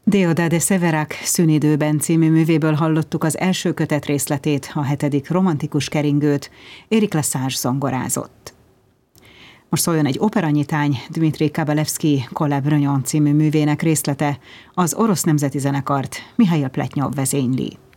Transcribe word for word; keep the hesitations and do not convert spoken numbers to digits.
Deodat Séverac Szünidőben című művéből hallottuk az első kötet részletét, a hetedik romantikus keringőt, Éric Lesage zongorázott. Most szóljon egy operanyitány, Dmitri Kabalevszky Collab Brognon című művének részlete, az Orosz Nemzeti Zenekart Mihail Pletnyov vezényli.